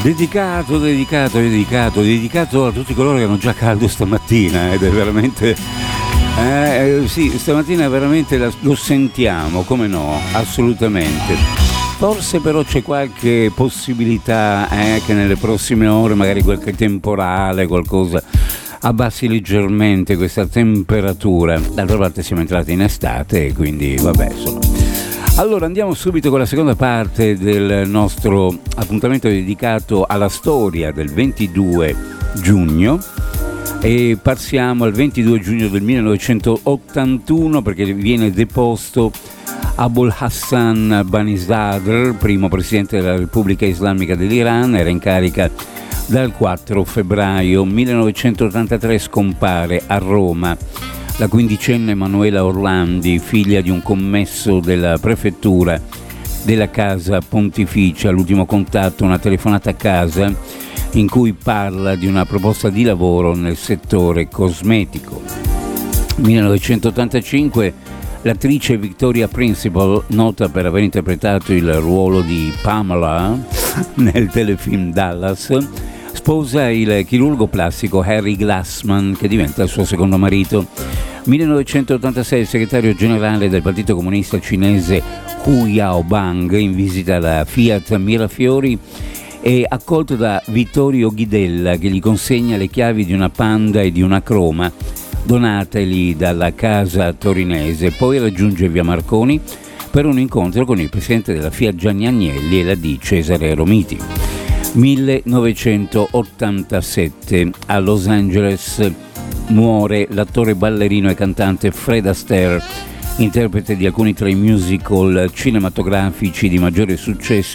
Dedicato a tutti coloro che hanno già caldo stamattina ed è veramente sì, stamattina veramente lo sentiamo, come no, assolutamente. Forse però c'è qualche possibilità che nelle prossime ore magari qualche temporale, qualcosa abbassi leggermente questa temperatura. D'altra parte siamo entrati in estate e quindi vabbè, insomma. Allora andiamo subito con la seconda parte del nostro appuntamento dedicato alla storia del 22 giugno e passiamo al 22 giugno del 1981 perché viene deposto Abul Hassan Banisadr, primo presidente della Repubblica Islamica dell'Iran. Era in carica dal 4 febbraio 1983, scompare a Roma la quindicenne Emanuela Orlandi, figlia di un commesso della prefettura della Casa Pontificia. L'ultimo contatto, una telefonata a casa in cui parla di una proposta di lavoro nel settore cosmetico. 1985, l'attrice Victoria Principal, nota per aver interpretato il ruolo di Pamela nel telefilm Dallas, sposa il chirurgo plastico Harry Glassman, che diventa il suo secondo marito. 1986, il segretario generale del Partito Comunista Cinese Hu Yaobang, in visita alla Fiat Mirafiori, è accolto da Vittorio Ghidella, che gli consegna le chiavi di una Panda e di una Croma donateli dalla casa torinese. Poi raggiunge via Marconi per un incontro con il presidente della Fiat Gianni Agnelli e la D Cesare Romiti. 1987, a Los Angeles muore l'attore, ballerino e cantante Fred Astaire, interprete di alcuni tra i musical cinematografici di maggiore successo